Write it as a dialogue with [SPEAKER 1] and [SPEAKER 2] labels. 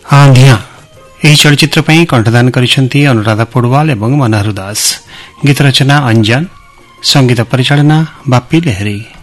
[SPEAKER 1] आंधिया ଏହି ଚଳଚ୍ଚିତ୍ର ପାଇଁ କଣ୍ଠଦାନ କରିଛନ୍ତି ଅନୁରାଧା ପୋଡୱାଲ ଏବଂ ମନୋହର ଦାସ। ଗୀତ ରଚନା ଅଞ୍ଜନ, संगीत परिचालना बापी लहरी।